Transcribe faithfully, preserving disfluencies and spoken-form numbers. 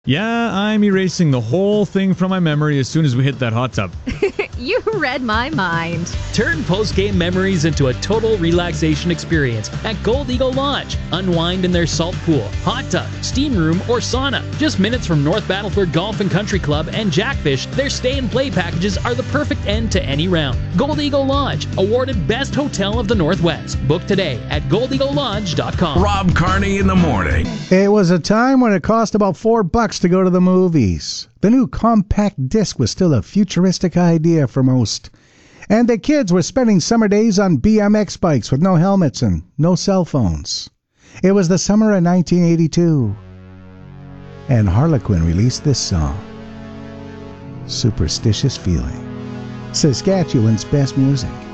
Yeah, I'm erasing the whole thing from my memory as soon as we hit that hot tub. You read my mind. Turn post-game memories into a total relaxation experience at Gold Eagle Lodge. Unwind in their salt pool, hot tub, steam room, or sauna. Just minutes from North Battleford Golf and Country Club and Jackfish, their stay and play packages are the perfect end to any round. Gold Eagle Lodge, awarded Best Hotel of the Northwest. Book today at gold eagle lodge dot com. Rob Carney in the morning. It was a time when it cost about four bucks to go to the movies. The new compact disc was still a futuristic idea for most. And the kids were spending summer days on B M X bikes with no helmets and no cell phones. It was the summer of nineteen eighty-two. And Harlequin released this song, Superstitious Feeling. Saskatchewan's best music.